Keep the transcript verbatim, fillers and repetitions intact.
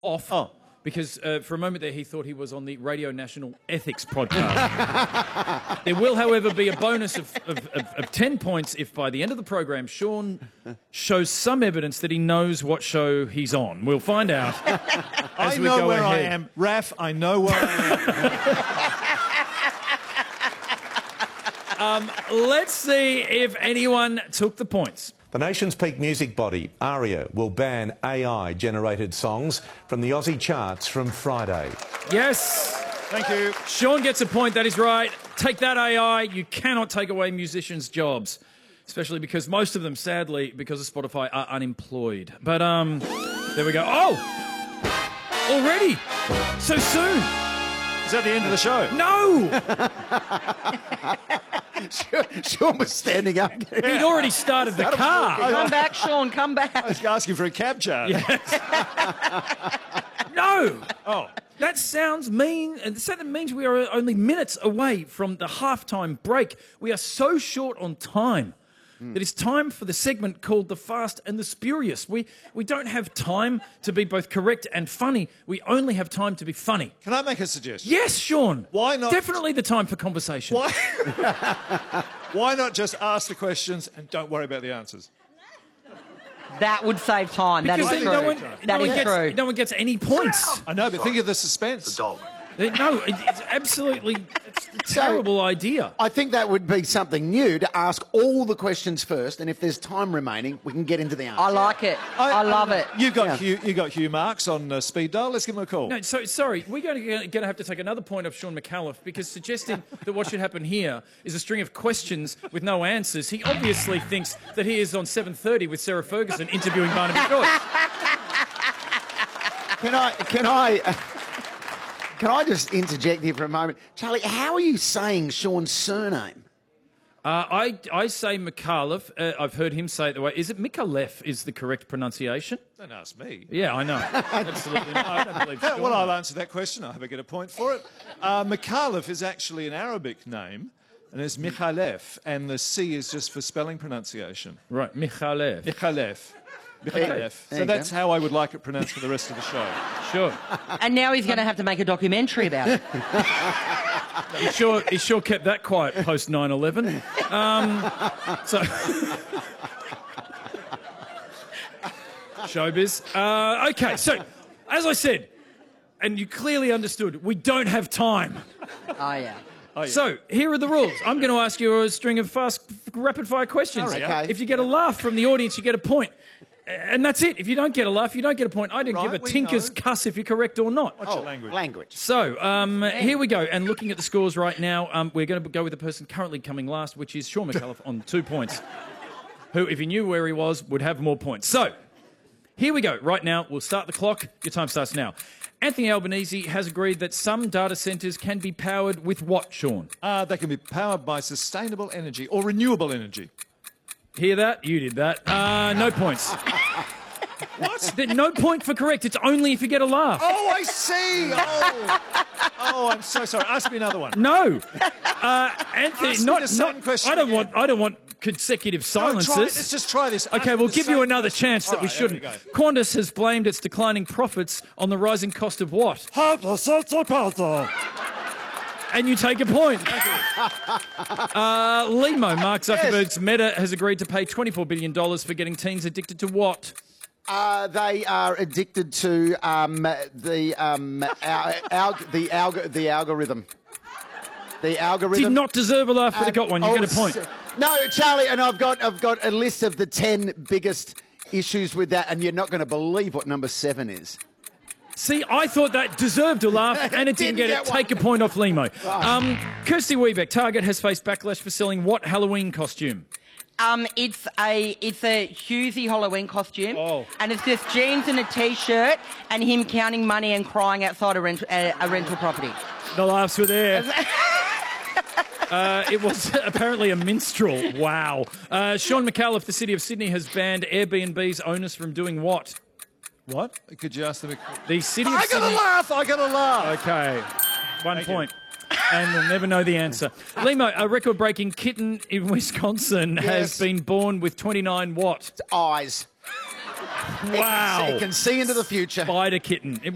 off. Oh. Because uh, for a moment there he thought he was on the Radio National Ethics podcast. There will, however, be a bonus of, of, of, of ten points if by the end of the program Sean shows some evidence that he knows what show he's on. We'll find out as I we know go where ahead. I am. Raf, I know where I am. Um, let's see if anyone took the points. The nation's peak music body, ARIA, will ban A I-generated songs from the Aussie charts from Friday. Yes. Thank you. Sean gets a point, that is right. Take that, A I. You cannot take away musicians' jobs, especially because most of them, sadly, because of Spotify, are unemployed. But, um, there we go. Oh! Already? So soon? Is that the end of the show? No! Sean was standing up. He'd already started the car. Come back, Sean, come back. I was asking for a cab charge. No! Oh. That sounds mean, and so that means we are only minutes away from the halftime break. We are so short on time that it's time for the segment called The Fast and the Spurious. We we don't have time to be both correct and funny. We only have time to be funny. Can I make a suggestion? Yes, Sean. Why not- Definitely the time for conversation. Why? Why not just ask the questions and don't worry about the answers? That would save time. That is Because true. then no one, that no, one is gets, true. no one gets any points. I know, but think of the suspense. The dog. No, it, it's absolutely it's a terrible idea. I think that would be something new to ask all the questions first, and if there's time remaining, we can get into the answer. I like it. I, love it. You got Yeah. Hugh. You got Hugh Marks on uh, speed dial. Let's give him a call. No, so sorry, we're going to, going to have to take another point off Sean McAuliffe because suggesting that what should happen here is a string of questions with no answers. He obviously thinks that he is on seven thirty with Sarah Ferguson interviewing Barnaby Joyce. Can I? Can I? Can I just interject here for a moment, Charlie? How are you saying Sean's surname? Uh, I I say McAuliffe. Uh, I've heard him say it the way. Is it Micallef is the correct pronunciation? Don't ask me. Yeah, I know. Absolutely not. I don't believe Yeah, Sean. well, I'll answer that question. I hope I get a point for it. Uh, McAuliffe is actually an Arabic name, and it's Michalef, and the C is just for spelling pronunciation. Right, Micallef. Michalef. Michalef. There So you that's go. how I would like it pronounced for the rest of the show. Sure. And now he's going to have to make a documentary about it. He sure, he sure kept that quiet post nine eleven. Um, so... Showbiz. Uh, okay, so, as I said, and you clearly understood, we don't have time. Oh, yeah. Oh, yeah. So, here are the rules. I'm going to ask you a string of fast, rapid-fire questions. All right. Okay. If you get a laugh from the audience, you get a point. And that's it. If you don't get a laugh, you don't get a point. I didn't Right, give a we tinker's know. cuss if you're correct or not. What's your language? Language. So, um, here we go. And looking at the scores right now, um, we're going to go with the person currently coming last, which is Sean McAuliffe on two points, who, if he knew where he was, would have more points. So, here we go. Right now, we'll start the clock. Your time starts now. Anthony Albanese has agreed that some data centres can be powered with what, Sean? Uh, they can be powered by sustainable energy or renewable energy. Hear that? You did that. Uh, no points. What? No point for correct. It's only if you get a laugh. Oh, I see. Oh, oh I'm so sorry. Ask me another one. No, uh, Anthony. Ask me Not, the same not question I don't again. want. I don't want consecutive No, silences. try it. Let's just try this. Ask Okay, me we'll the give you same another question. chance that All we right, shouldn't. there we Qantas has blamed its declining profits on the rising cost of what? go. And you take a point. uh, Limo, Mark Zuckerberg's Meta, has agreed to pay twenty-four billion dollars for getting teens addicted to what? Uh, they are addicted to um, the um, al- al- the alg- the algorithm. The algorithm Did not deserve a laugh, but it got one. You Oh, get a point. s- No, Charlie, and I've got I've got a list of the ten biggest issues with that, and you're not going to believe what number seven is. See, I thought that deserved a laugh, and it didn't, Didn't get, get it. one. Take a point off Limo. Um, Kirsty Weebeck, Target has faced backlash for selling what Halloween costume? Um, it's a it's a Hughesy Halloween costume, Oh. and it's just jeans and a t-shirt, and him counting money and crying outside a, rent, a, a rental property. The laughs were there. Uh, it was apparently a minstrel. Wow. Uh, Sean McAuliffe, the City of Sydney, has banned Airbnb's owners from doing what? What? Could you ask them? A... The City of I got Sydney... to laugh. I got to laugh. Okay. One Thank point. And we'll never know the answer. Limo, a record-breaking kitten in Wisconsin has Yes. been born with twenty-nine what? Eyes. Wow. It can see into the future. Spider kitten. It